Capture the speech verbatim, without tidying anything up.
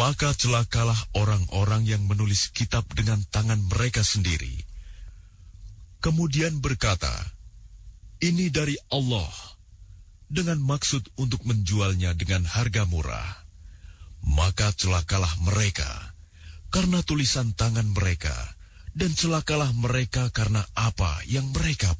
Maka celakalah orang-orang yang menulis kitab dengan tangan mereka sendiri. Kemudian berkata, ini dari Allah, dengan maksud untuk menjualnya dengan harga murah. Maka celakalah mereka karena tulisan tangan mereka, dan celakalah mereka karena apa yang mereka